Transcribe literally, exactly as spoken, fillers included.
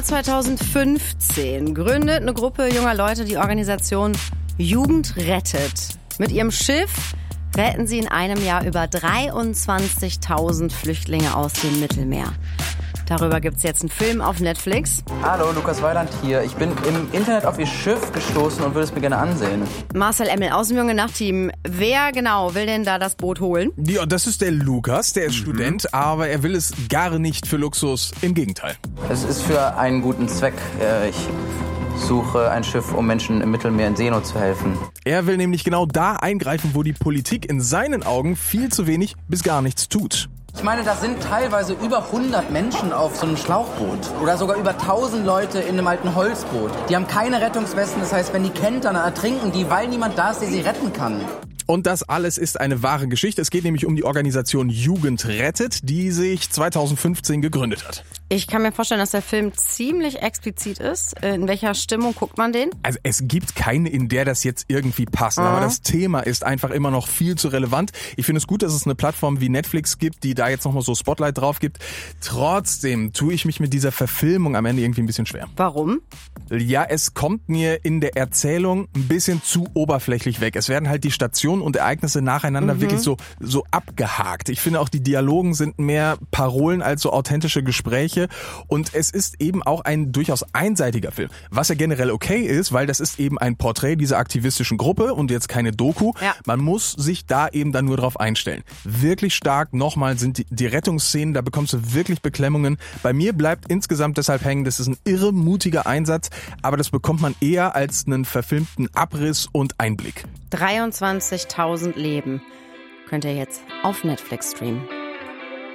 zweitausendfünfzehn gründet eine Gruppe junger Leute die Organisation Jugend rettet. Mit ihrem Schiff retten sie in einem Jahr über dreiundzwanzigtausend Flüchtlinge aus dem Mittelmeer. Darüber gibt's jetzt einen Film auf Netflix. Hallo, Lukas Weiland hier. Ich bin im Internet auf Ihr Schiff gestoßen und würde es mir gerne ansehen. Marcel Emmel aus dem Junge Nacht-Team. Wer genau will denn da das Boot holen? Ja, das ist der Lukas, der ist mhm. Student, aber er will es gar nicht für Luxus. Im Gegenteil. Es ist für einen guten Zweck. Ich suche ein Schiff, um Menschen im Mittelmeer in Seenot zu helfen. Er will nämlich genau da eingreifen, wo die Politik in seinen Augen viel zu wenig bis gar nichts tut. Ich meine, da sind teilweise über hundert Menschen auf so einem Schlauchboot. Oder sogar über tausend Leute in einem alten Holzboot. Die haben keine Rettungswesten, das heißt, wenn die kentern, dann ertrinken die, weil niemand da ist, der sie retten kann. Und das alles ist eine wahre Geschichte. Es geht nämlich um die Organisation Jugend rettet, die sich zweitausendfünfzehn gegründet hat. Ich kann mir vorstellen, dass der Film ziemlich explizit ist. In welcher Stimmung guckt man den? Also es gibt keine, in der das jetzt irgendwie passt. Mhm. Aber das Thema ist einfach immer noch viel zu relevant. Ich finde es gut, dass es eine Plattform wie Netflix gibt, die da jetzt nochmal so Spotlight drauf gibt. Trotzdem tue ich mich mit dieser Verfilmung am Ende irgendwie ein bisschen schwer. Warum? Ja, es kommt mir in der Erzählung ein bisschen zu oberflächlich weg. Es werden halt die Stationen und Ereignisse nacheinander mhm. wirklich so, so abgehakt. Ich finde auch, die Dialogen sind mehr Parolen als so authentische Gespräche. Und es ist eben auch ein durchaus einseitiger Film. Was ja generell okay ist, weil das ist eben ein Porträt dieser aktivistischen Gruppe und jetzt keine Doku. Ja. Man muss sich da eben dann nur drauf einstellen. Wirklich stark, nochmal sind die, die Rettungsszenen, da bekommst du wirklich Beklemmungen. Bei mir bleibt insgesamt deshalb hängen, das ist ein irre mutiger Einsatz, aber das bekommt man eher als einen verfilmten Abriss und Einblick. dreiundzwanzigtausend Leben könnt ihr jetzt auf Netflix streamen.